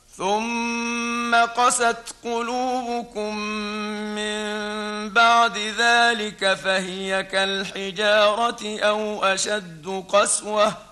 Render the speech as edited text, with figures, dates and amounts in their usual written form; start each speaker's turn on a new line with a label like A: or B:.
A: ثم قست قلوبكم من بعد ذلك فهي كالحجارة أو أشد قسوة